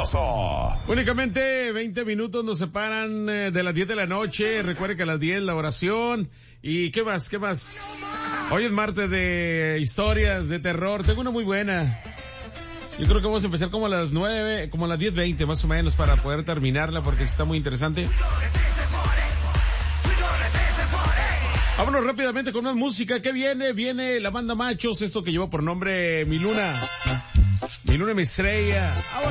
sabroso. Únicamente 20 minutos nos separan de las 10 de la noche. Recuerde que a las 10 la oración. ¿Y qué más? ¿Qué más? Hoy es martes de historias de terror. Tengo una muy buena. Yo creo que vamos a empezar como a las 9, como a las 10:20 más o menos para poder terminarla porque está muy interesante. Vámonos rápidamente con más música. ¿Qué viene? Viene la banda Machos, esto que lleva por nombre Mi Luna, Mi Luna, Mi Estrella.